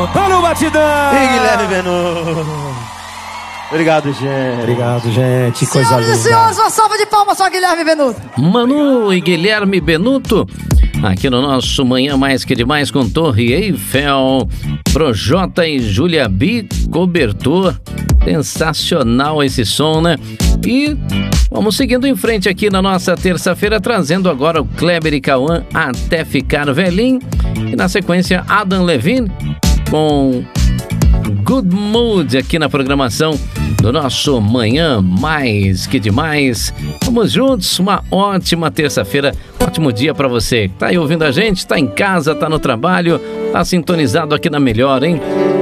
Tá no batidão! E Guilherme Benuto. Obrigado, gente. Obrigado, gente. Coisa linda. Senhoras e senhores, uma salva de palmas só, Guilherme Benuto. Manu e Guilherme Benuto, aqui no nosso Manhã Mais Que Demais com Torre Eiffel, Projota e Júlia B, cobertor. Sensacional esse som, né? E vamos seguindo em frente aqui na nossa terça-feira, trazendo agora o Kleber e Cauã Até Ficar Velhinho. E na sequência, Adam Levine com Good Mood aqui na programação do nosso Manhã Mais Que Demais. Vamos juntos, uma ótima terça-feira, ótimo dia pra você. Tá aí ouvindo a gente, tá em casa, tá no trabalho, tá sintonizado aqui na Melhor, hein?